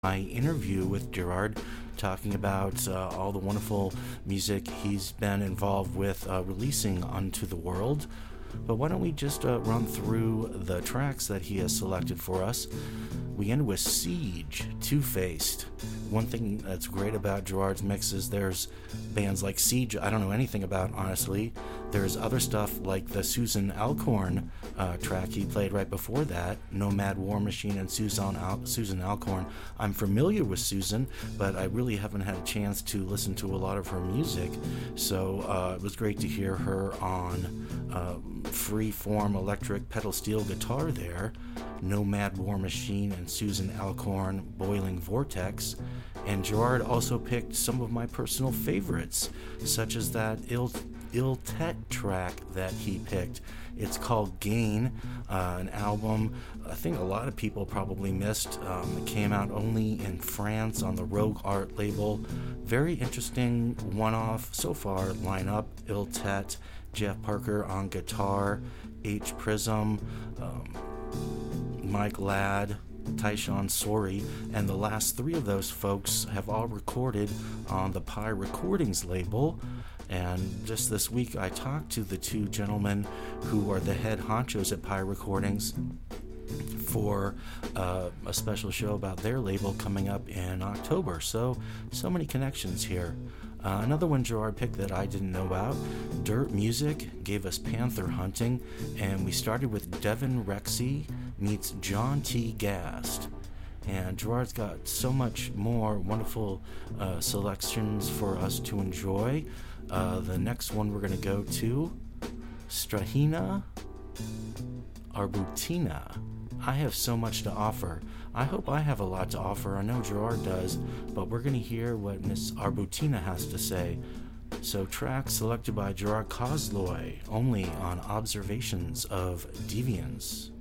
my interview with Gerard, talking about all the wonderful music he's been involved with releasing onto the world. But why don't we just run through the tracks that he has selected for us? We end with Siege, Two-Faced. One thing that's great about Gerard's mixes, there's bands like Siege I don't know anything about, honestly. There's other stuff like the Susan Alcorn track he played right before that, Nomad War Machine and Susan Alcorn. I'm familiar with Susan, but I really haven't had a chance to listen to a lot of her music, so it was great to hear her on free-form electric pedal steel guitar there, Nomad War Machine and Susan Alcorn, Boiling Vortex. And Gerard also picked some of my personal favorites, such as that Il Tet track that he picked. It's called Gain, an album I think a lot of people probably missed. It came out only in France on the Rogue Art label. Very interesting one-off so far lineup. Il Tet, Jeff Parker on guitar, H. Prism, Mike Ladd, Tyshawn Sorey, and the last three of those folks have all recorded on the Pi Recordings label. And just this week I talked to the two gentlemen who are the head honchos at Pi Recordings for a special show about their label coming up in October. So many connections here. Another one Gerard picked that I didn't know about, Dirt Music, gave us Panther Hunting, and we started with Devin Rexy meets John T. Gast. And Gerard's got so much more wonderful selections for us to enjoy. The next one we're going to go to, Strahina Arbutina. I have so much to offer. I hope I have a lot to offer. I know Gerard does, but we're going to hear what Miss Arbutina has to say. So, track selected by Gerard Kozloy, only on Observations of Deviance.